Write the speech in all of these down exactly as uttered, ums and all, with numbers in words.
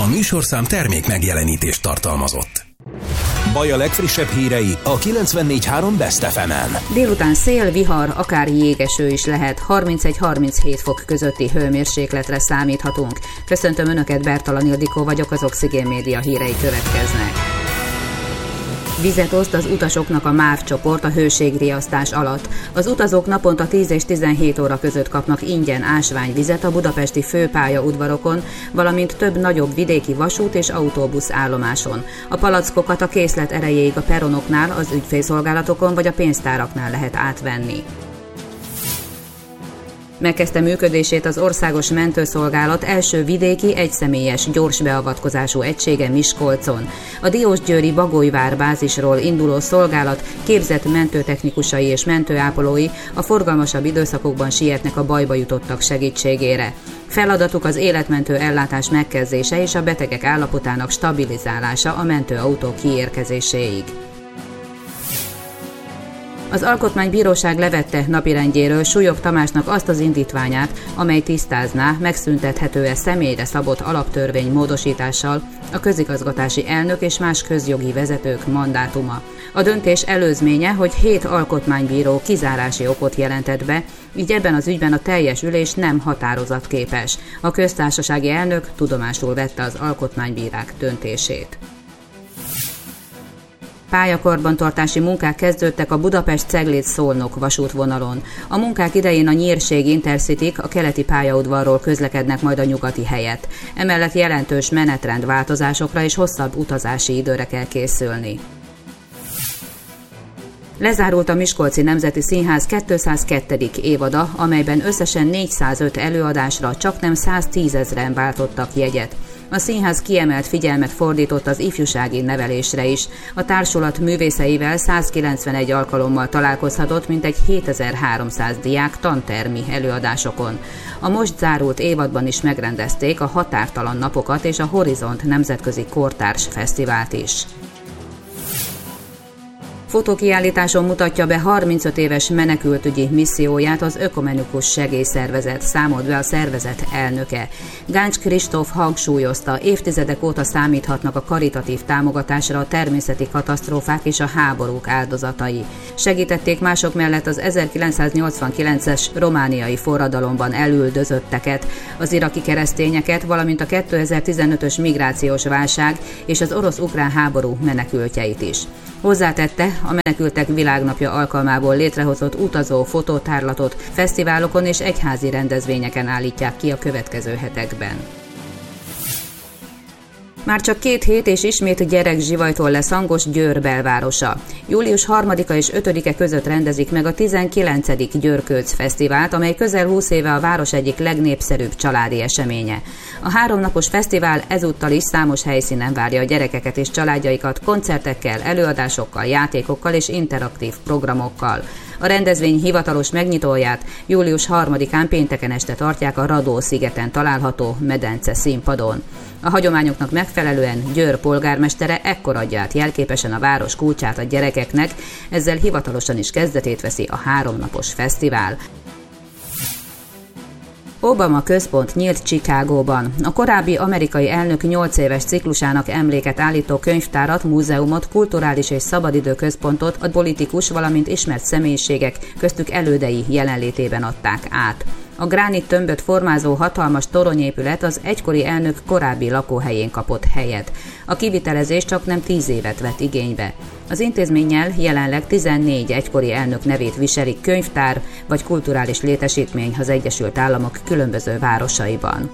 A műsorszám termék megjelenítést tartalmazott. Baj a legfrissebb hírei a kilencvennégy három Best ef emen. Délután szél, vihar, akár jégeső is lehet. harmincegy-harminchét fok közötti hőmérsékletre számíthatunk. Köszöntöm Önöket, Bertalan Ildikó vagyok, az Oxigén Média hírei következnek. Vizet oszt az utasoknak a MÁV csoport a hőségriasztás alatt. Az utazók naponta tíz és tizenhét óra között kapnak ingyen ásványvizet a budapesti főpályaudvarokon, valamint több nagyobb vidéki vasút és autóbusz állomáson. A palackokat a készlet erejéig a peronoknál, az ügyfélszolgálatokon vagy a pénztáraknál lehet átvenni. Megkezdte működését az Országos Mentőszolgálat első vidéki egyszemélyes gyors beavatkozású egysége Miskolcon. A diósgyőri Bagolyvár bázisról induló szolgálat képzett mentőtechnikusai és mentőápolói a forgalmasabb időszakokban sietnek a bajba jutottak segítségére. Feladatuk az életmentő ellátás megkezdése és a betegek állapotának stabilizálása a mentőautó kiérkezéséig. Az Alkotmánybíróság levette napirendjéről Súlyog Tamásnak azt az indítványát, amely tisztázná, megszüntethető-e személyre szabott alaptörvény módosítással a közigazgatási elnök és más közjogi vezetők mandátuma. A döntés előzménye, hogy hét alkotmánybíró kizárási okot jelentett be, így ebben az ügyben a teljes ülés nem határozatképes. A köztársasági elnök tudomásul vette az alkotmánybírák döntését. Pályakarbantartási munkák kezdődtek a Budapest-Cegléd-Szolnok vasútvonalon. A munkák idején a Nyírség Intercityk a keleti pályaudvarról közlekednek majd a nyugati helyett. Emellett jelentős menetrendváltozásokra és hosszabb utazási időre kell készülni. Lezárult a Miskolci Nemzeti Színház kétszázkettő. évada, amelyben összesen négyszázöt előadásra csaknem száztízezren váltottak jegyet. A színház kiemelt figyelmet fordított az ifjúsági nevelésre is. A társulat művészeivel százkilencvenegy alkalommal találkozhatott mintegy hétezer-háromszáz diák tantermi előadásokon. A most zárult évadban is megrendezték a Határtalan napokat és a Horizont Nemzetközi Kortárs Fesztivált is. Fotókiállításon mutatja be harmincöt éves menekültügyi misszióját az Ökumenikus Segélyszervezet, számolt be a szervezet elnöke. Gáncs Kristóf hangsúlyozta, évtizedek óta számíthatnak a karitatív támogatásra a természeti katasztrófák és a háborúk áldozatai. Segítették mások mellett az ezerkilencszáznyolcvankilences romániai forradalomban elüldözötteket, az iraki keresztényeket, valamint a kétezer-tizenötös migrációs válság és az orosz-ukrán háború menekültjeit is. Hozzátette, a Menekültek Világnapja alkalmából létrehozott utazó fotótárlatot fesztiválokon és egyházi rendezvényeken állítják ki a következő hetekben. Már csak két hét és ismét gyerekzsivajtól lesz hangos Győr belvárosa. július harmadika és ötödike között rendezik meg a tizenkilencedik Győrkőc Fesztivált, amely közel húsz éve a város egyik legnépszerűbb családi eseménye. A háromnapos fesztivál ezúttal is számos helyszínen várja a gyerekeket és családjaikat koncertekkel, előadásokkal, játékokkal és interaktív programokkal. A rendezvény hivatalos megnyitóját július harmadikán pénteken este tartják a Radó-szigeten található medence színpadon. A hagyományoknak megfelelően Győr polgármestere ekkor adja át jelképesen a város kulcsát a gyerekeknek, ezzel hivatalosan is kezdetét veszi a háromnapos fesztivál. Obama központ nyílt Chicagóban. A korábbi amerikai elnök nyolc éves ciklusának emléket állító könyvtárat, múzeumot, kulturális és szabadidőközpontot a politikus, valamint ismert személyiségek, köztük elődei jelenlétében adták át. A gránit tömböt formázó hatalmas toronyépület az egykori elnök korábbi lakóhelyén kapott helyet. A kivitelezés csak nem tíz évet vett igénybe. Az intézménnyel jelenleg tizennégy egykori elnök nevét viselik könyvtár vagy kulturális létesítmény az Egyesült Államok különböző városaiban.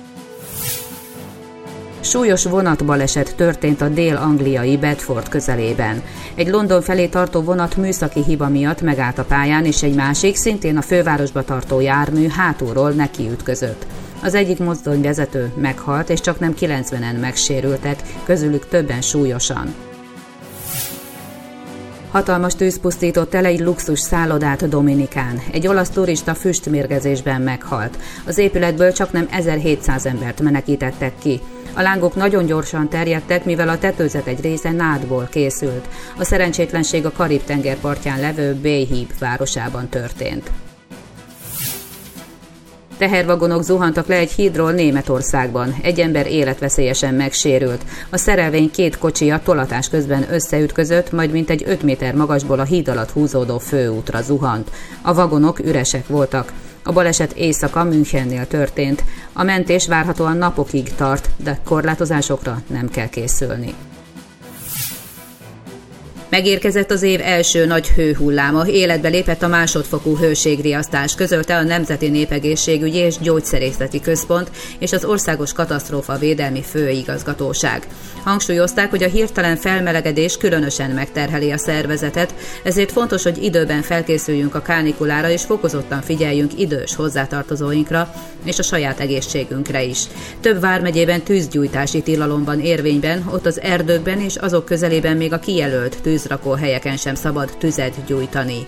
Súlyos vonatbaleset történt a dél-angliai Bedford közelében. Egy London felé tartó vonat műszaki hiba miatt megállt a pályán, és egy másik, szintén a fővárosba tartó jármű hátulról nekiütközött. Az egyik mozdonyvezető meghalt, és csaknem kilencvenen megsérültek, közülük többen súlyosan. Hatalmas tűz pusztított el egy luxus szállodát Dominikán. Egy olasz turista füstmérgezésben meghalt. Az épületből csaknem ezerhétszáz embert menekítettek ki. A lángok nagyon gyorsan terjedtek, mivel a tetőzet egy része nádból készült. A szerencsétlenség a Karib-tenger partján levő Bay Heap városában történt. Tehervagonok zuhantak le egy hídról Németországban. Egy ember életveszélyesen megsérült. A szerelvény két kocsija tolatás közben összeütközött, majd mintegy öt méter magasból a híd alatt húzódó főútra zuhant. A vagonok üresek voltak. A baleset éjszaka Münchennél történt. A mentés várhatóan napokig tart, de korlátozásokra nem kell készülni. Megérkezett az év első nagy hőhulláma, életbe lépett a másodfokú hőségriasztás, közölte a Nemzeti Népegészségügyi és Gyógyszerészeti Központ és az Országos Katasztrófavédelmi Főigazgatóság. Hangsúlyozták, hogy a hirtelen felmelegedés különösen megterheli a szervezetet, ezért fontos, hogy időben felkészüljünk a kánikulára és fokozottan figyeljünk idős hozzátartozóinkra és a saját egészségünkre is. Több vármegyében tűzgyújtási tilalom van érvényben, ott az erdőkben és azok közelében még a kijelölt tűzrakóhelyeken sem szabad tüzet gyújtani.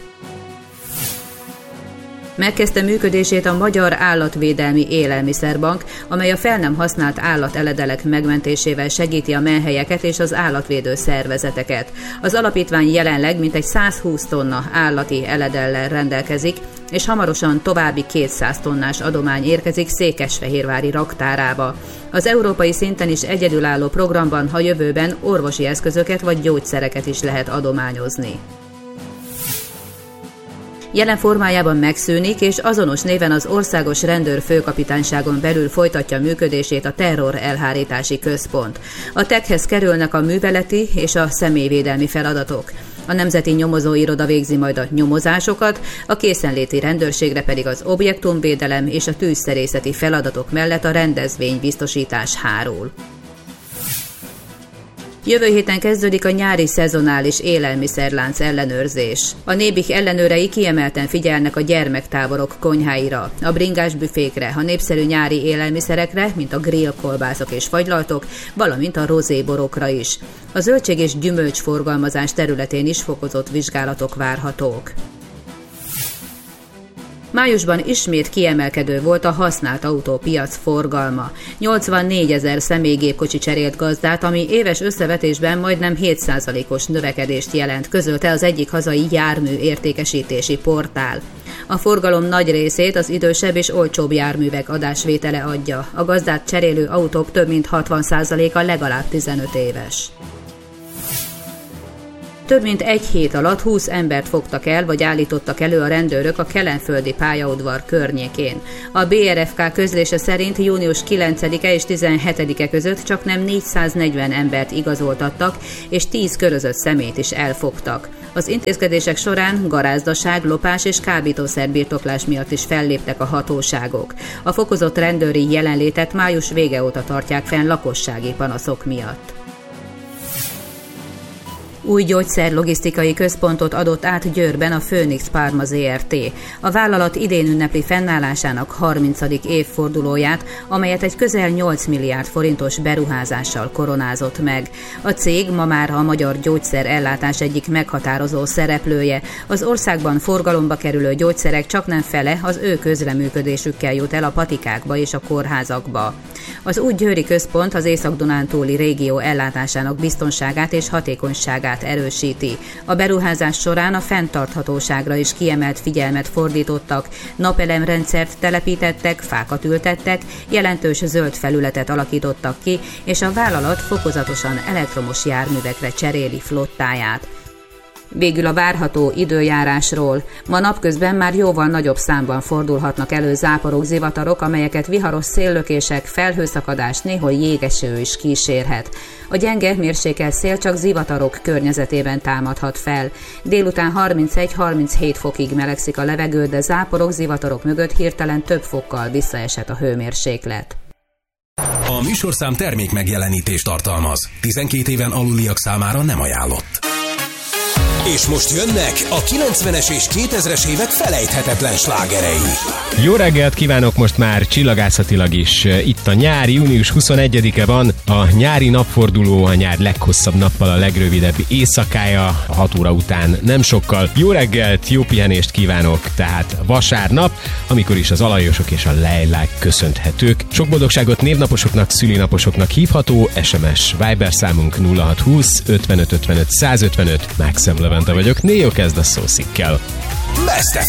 Megkezdte működését a Magyar Állatvédelmi Élelmiszerbank, amely a fel nem használt állateledelek megmentésével segíti a menhelyeket és az állatvédő szervezeteket. Az alapítvány jelenleg mintegy százhúsz tonna állati eledellel rendelkezik, és hamarosan további kétszáz tonnás adomány érkezik Székesfehérvári raktárába. Az európai szinten is egyedülálló programban a jövőben orvosi eszközöket vagy gyógyszereket is lehet adományozni. Jelen formájában megszűnik, és azonos néven az Országos Rendőrfőkapitányságon belül folytatja működését a Terror Elhárítási Központ. A tekhez kerülnek a műveleti és a személyvédelmi feladatok. A Nemzeti Nyomozóiroda végzi majd a nyomozásokat, a készenléti rendőrségre pedig az objektumvédelem és a tűzszerészeti feladatok mellett a rendezvénybiztosítás hárul. Jövő héten kezdődik a nyári szezonális élelmiszerlánc ellenőrzés. A Nébih ellenőrei kiemelten figyelnek a gyermektáborok konyháira, a bringás büfékre, a népszerű nyári élelmiszerekre, mint a grillkolbászok és fagylaltok, valamint a rozéborokra is. A zöldség és gyümölcs forgalmazás területén is fokozott vizsgálatok várhatók. Májusban ismét kiemelkedő volt a használt autópiac forgalma. nyolcvannégy személygépkocsi cserélt gazdát, ami éves összevetésben majdnem hét százalékos növekedést jelent, közölte az egyik hazai jármű értékesítési portál. A forgalom nagy részét az idősebb és olcsóbb járművek adásvétele adja. A gazdát cserélő autók több mint hatvan százaléka legalább tizenöt éves. Több mint egy hét alatt húsz embert fogtak el, vagy állítottak elő a rendőrök a kelenföldi pályaudvar környékén. A bé er ef ká közlése szerint június kilencedike és tizenhetedike között csaknem négyszáznegyven embert igazoltattak, és tíz körözött személyt is elfogtak. Az intézkedések során garázdaság, lopás és kábítószerbirtoklás miatt is felléptek a hatóságok. A fokozott rendőri jelenlétet május vége óta tartják fenn lakossági panaszok miatt. Új gyógyszerlogisztikai központot adott át Győrben a Phoenix Pharma zé er té. A vállalat idén ünnepli fennállásának harmincadik évfordulóját, amelyet egy közel nyolc milliárd forintos beruházással koronázott meg. A cég ma már a magyar gyógyszerellátás egyik meghatározó szereplője. Az országban forgalomba kerülő gyógyszerek csaknem fele az ő közreműködésükkel jut el a patikákba és a kórházakba. Az új győri központ az Észak-Dunántúli régió ellátásának biztonságát és hatékonyságát erősíti. A beruházás során a fenntarthatóságra is kiemelt figyelmet fordítottak, napelemrendszert telepítettek, fákat ültettek, jelentős zöld felületet alakítottak ki, és a vállalat fokozatosan elektromos járművekre cseréli flottáját. Végül a várható időjárásról. Ma napközben már jóval nagyobb számban fordulhatnak elő záporok, zivatarok, amelyeket viharos széllökések, felhőszakadás, néhol jégeső is kísérhet. A gyenge mérsékelt szél csak zivatarok környezetében támadhat fel. Délután harmincegy-harminchét fokig melegszik a levegő, de záporok, zivatarok mögött hirtelen több fokkal visszaesett a hőmérséklet. A műsorszám termék megjelenítést tartalmaz. tizenkét éven aluliak számára nem ajánlott. És most jönnek a kilencvenes és kétezres évek felejthetetlen slágerei. Jó reggelt kívánok, most már csillagászatilag is. Itt a nyár, június huszonegyedike van, a nyári napforduló, a nyár leghosszabb nappal a legrövidebb éjszakája, a hat óra után nem sokkal. Jó reggelt, jó pihenést kívánok, tehát vasárnap, amikor is az alajosok és a lejlák köszönhetők. Sok boldogságot névnaposoknak, szülinaposoknak hívható, es em es Viber számunk nulla hatszázhúsz ötvenöt ötvenöt százötvenöt, Maxem Levente vagyok, Néo kezd a szószikkel. Best